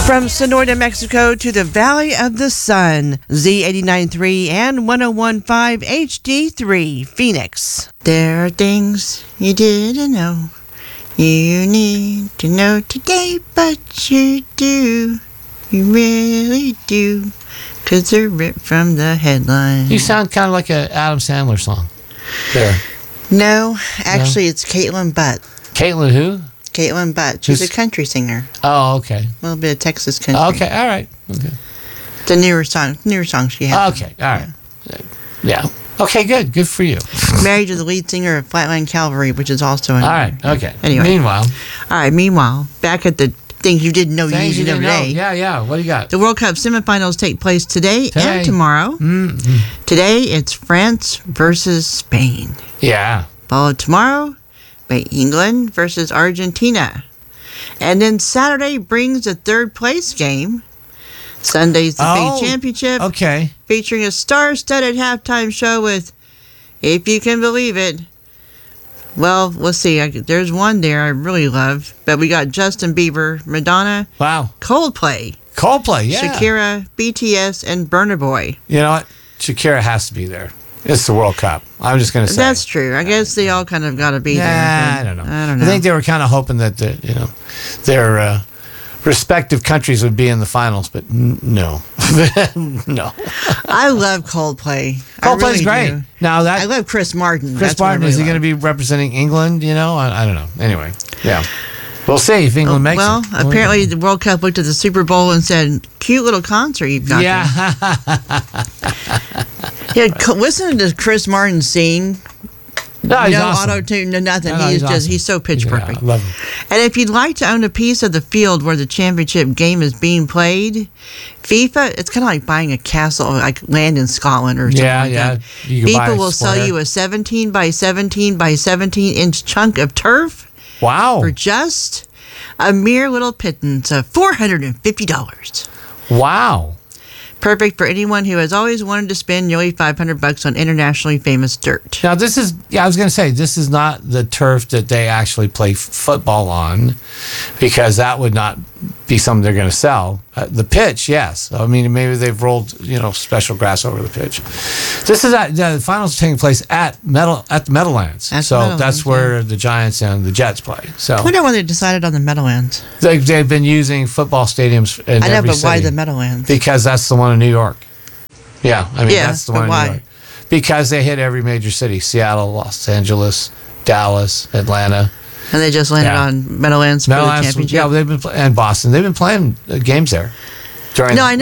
From Sonora, New Mexico to the Valley of the Sun, Z89.3 and 101.5 HD3, Phoenix. There are things you didn't know, you need to know today, but you do, you really do, 'cause they're ripped from the headlines. You sound kind of like an Adam Sandler song there. No, actually it's Caitlin Butt. Caitlin who? Caitlin Butt. She's a country singer. Oh, okay. A little bit of Texas country. Okay, all right. Okay. The newer song she has. Okay, all right. Yeah. Okay, good. Good for you. Married to the lead singer of Flatland Cavalry, which is also in. All right, okay. Anyway. Meanwhile, back at the things you didn't know you needed to know today. Yeah. What do you got? The World Cup semifinals take place today and tomorrow. Mm-hmm. Today, it's France versus Spain. Yeah. Followed tomorrow by England versus Argentina. And then Saturday brings the third place game. Sunday's the big championship. Okay. Featuring a star-studded halftime show with, if you can believe it, well, let's see. There's one there I really love. But we got Justin Bieber, Madonna, Wow. Coldplay, Yeah. Shakira, BTS, and Burna Boy. You know what? Shakira has to be there. It's the World Cup. I'm just going to say. That's true. I guess they all kind of got to be there. I don't know. I think they were kind of hoping that their respective countries would be in the finals, but no. No. I love Coldplay. Coldplay's great. Do. Now I love Chris Martin. Chris Martin, is he going to be representing England? I don't know. Anyway, yeah. We'll see if England makes it. Well, apparently the World Cup looked at the Super Bowl and said, cute little concert you've got there. Yeah, listen to Chris Martin sing. No, he's no awesome. Auto-tune, no nothing. He's awesome. He's so pitch perfect. I love him. And if you'd like to own a piece of the field where the championship game is being played, FIFA, it's kind of like buying a castle, like land in Scotland or something like that. FIFA will sell you a 17 by 17 by 17 inch chunk of turf. Wow. For just a mere little pittance of $450. Wow. Perfect for anyone who has always wanted to spend nearly $500 on internationally famous dirt. Now, this is not the turf that they actually play football on, because that would not be something they're going to sell. The pitch, yes. I mean, maybe they've rolled, special grass over the pitch. This is the finals taking place at the Meadowlands. That's where the Giants and the Jets play. So I wonder why they decided on the Meadowlands. They've been using football stadiums in every city. Why the Meadowlands? Because that's the one in New York. Yeah, that's the one in New York. Because they hit every major city: Seattle, Los Angeles, Dallas, Atlanta. And they just landed on Meadowlands for the championship. Yeah, and Boston. They've been playing games there.